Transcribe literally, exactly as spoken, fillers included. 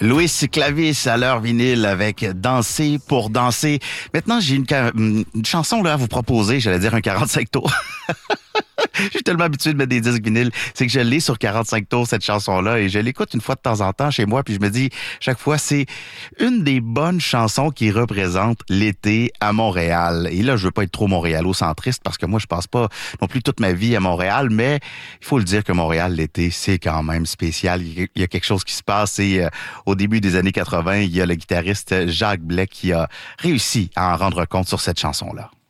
Louis Clavis à l'heure vinyle avec Danser pour danser. Maintenant, j'ai une, une chanson là à vous proposer, j'allais dire un quarante-cinq tours. Je suis tellement habitué de mettre des disques vinyles, c'est que je l'ai sur quarante-cinq tours, cette chanson-là, et je l'écoute une fois de temps en temps chez moi, puis je me dis, chaque fois, c'est une des bonnes chansons qui représente l'été à Montréal. Et là, je veux pas être trop montréalocentriste, parce que moi, je passe pas non plus toute ma vie à Montréal, mais il faut le dire que Montréal, l'été, c'est quand même spécial. Il y a quelque chose qui se passe, et euh, au début des années quatre-vingt, il y a le guitariste Jacques Blais qui a réussi à en rendre compte sur cette chanson-là.